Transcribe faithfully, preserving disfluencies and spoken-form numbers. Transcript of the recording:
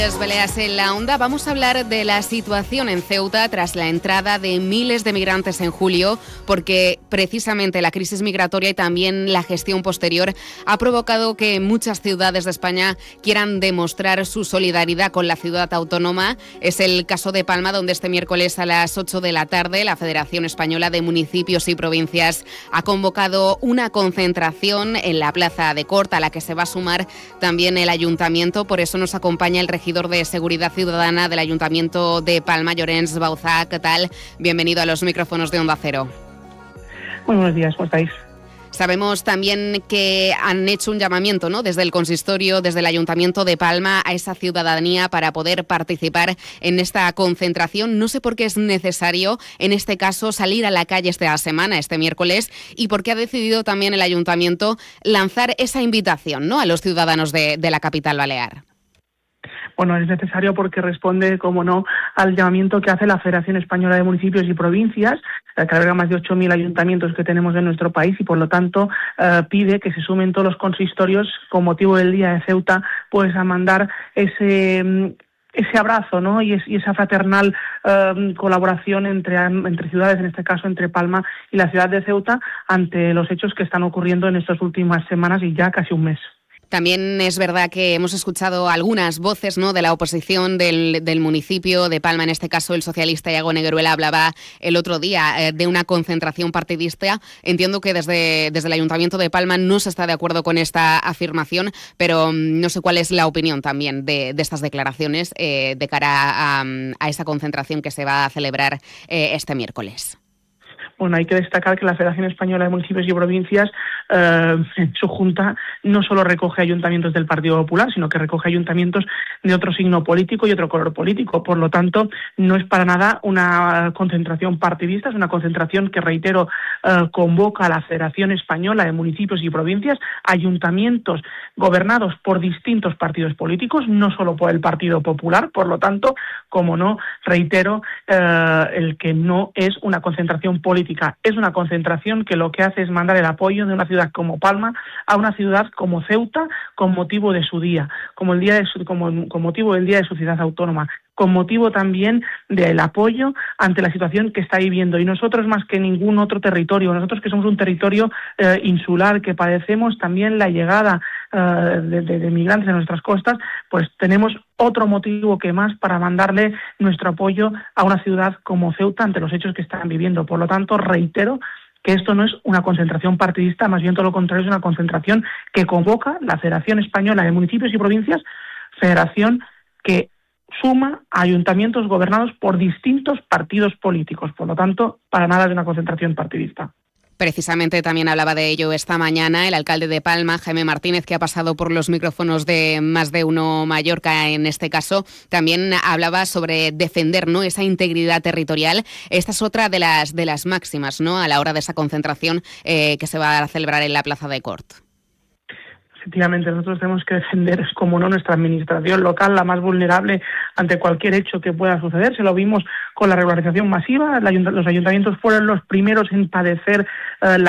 Baleas en la Onda. Vamos a hablar de la situación en Ceuta tras la entrada de miles de migrantes en julio, porque precisamente la crisis migratoria y también la gestión posterior ha provocado que muchas ciudades de España quieran demostrar su solidaridad con la ciudad autónoma. Es el caso de Palma, donde este miércoles a las ocho de la tarde la Federación Española de Municipios y Provincias ha convocado una concentración en la Plaza de Cort, a la que se va a sumar también el Ayuntamiento. Por eso nos acompaña el regidor de Seguridad Ciudadana del Ayuntamiento de Palma, Llorenç Bauzá. ¿Qué tal? Bienvenido a los micrófonos de Onda Cero. Muy buenos días, ¿cómo estáis? Sabemos también que han hecho un llamamiento, ¿no?, desde el consistorio, desde el Ayuntamiento de Palma, a esa ciudadanía para poder participar en esta concentración. No sé por qué es necesario, en este caso, salir a la calle esta semana, este miércoles, y por qué ha decidido también el Ayuntamiento lanzar esa invitación, ¿no?, a los ciudadanos de, de la capital balear. Bueno, es necesario porque responde, como no, al llamamiento que hace la Federación Española de Municipios y Provincias, que alberga más de ocho mil ayuntamientos que tenemos en nuestro país, y por lo tanto eh, pide que se sumen todos los consistorios con motivo del Día de Ceuta, pues a mandar ese... ese abrazo, ¿no?, y, es, y esa fraternal eh, colaboración entre, entre ciudades, en este caso entre Palma y la ciudad de Ceuta, ante los hechos que están ocurriendo en estas últimas semanas y ya casi un mes. También es verdad que hemos escuchado algunas voces, ¿no?, de la oposición del, del municipio de Palma. En este caso, el socialista Iago Negueruela hablaba el otro día eh, de una concentración partidista. Entiendo que desde, desde el Ayuntamiento de Palma no se está de acuerdo con esta afirmación, pero no sé cuál es la opinión también de, de estas declaraciones eh, de cara a, a esa concentración que se va a celebrar eh, este miércoles. Bueno, hay que destacar que la Federación Española de Municipios y Provincias, eh, en su junta, no solo recoge ayuntamientos del Partido Popular, sino que recoge ayuntamientos de otro signo político y otro color político. Por lo tanto, no es para nada una concentración partidista, es una concentración que, reitero, eh, convoca a la Federación Española de Municipios y Provincias, ayuntamientos gobernados por distintos partidos políticos, no solo por el Partido Popular. Por lo tanto, como no, reitero, eh, el que no es una concentración política. Es una concentración que lo que hace es mandar el apoyo de una ciudad como Palma a una ciudad como Ceuta con motivo de su día, como el día de su, como, con motivo del Día de su Ciudad Autónoma, con motivo también del apoyo ante la situación que está viviendo. Y nosotros, más que ningún otro territorio, nosotros que somos un territorio eh, insular, que padecemos también la llegada eh, de, de, de migrantes a nuestras costas, pues tenemos otro motivo que más para mandarle nuestro apoyo a una ciudad como Ceuta ante los hechos que están viviendo. Por lo tanto, reitero que esto no es una concentración partidista, más bien todo lo contrario, es una concentración que convoca la Federación Española de Municipios y Provincias, federación que suma a ayuntamientos gobernados por distintos partidos políticos. Por lo tanto, para nada es una concentración partidista. Precisamente también hablaba de ello esta mañana el alcalde de Palma, Jaime Martínez, que ha pasado por los micrófonos de Más de Uno Mallorca en este caso. También hablaba sobre defender, ¿no?, esa integridad territorial. Esta es otra de las, de las máximas, ¿no?, a la hora de esa concentración eh, que se va a celebrar en la Plaza de Cort. Efectivamente, nosotros tenemos que defender, como no, nuestra administración local, la más vulnerable ante cualquier hecho que pueda suceder. Se lo vimos con la regularización masiva. Los ayuntamientos fueron los primeros en padecer eh, la